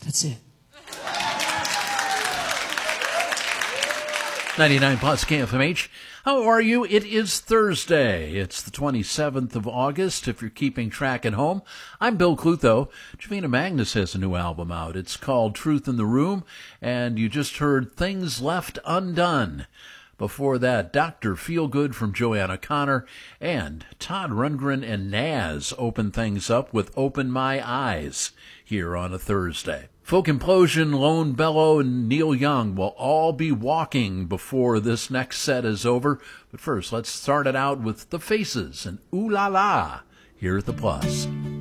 That's it. 99 plus KFMH. How are you? It is Thursday. It's the 27th of August, if you're keeping track at home. I'm Bill Clutho. Javina Magnus has a new album out. It's called Truth in the Room, and you just heard Things Left Undone. Before that, Dr. Feelgood from Joanna Connor, and Todd Rundgren and Naz open things up with Open My Eyes here on a Thursday. Folk Implosion, Lone Bellow, and Neil Young will all be walking before this next set is over. But first, let's start it out with The Faces and Ooh La La here at the Plus.